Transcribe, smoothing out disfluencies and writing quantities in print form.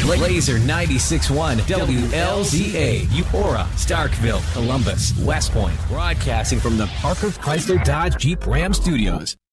Laser 96.1 WLZA, Eupora, Starkville, Columbus, West Point, broadcasting from the Parker Chrysler Dodge Jeep Ram Studios.